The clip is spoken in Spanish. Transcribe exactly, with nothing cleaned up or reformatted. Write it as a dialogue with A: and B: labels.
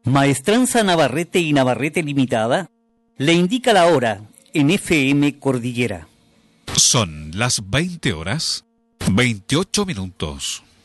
A: Maestranza Navarrete y Navarrete Limitada le indica la hora en F M Cordillera.
B: Son las veinte horas, veintiocho minutos.